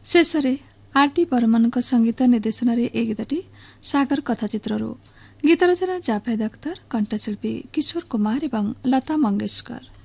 शेषरे RT Burman संगीत निर्देशन ए गीतटी सागर कथाचित्र गीत रचना जाभेद अख्तर, कंठशिल्पी किशोर कुमार एवं लता मंगेशकर।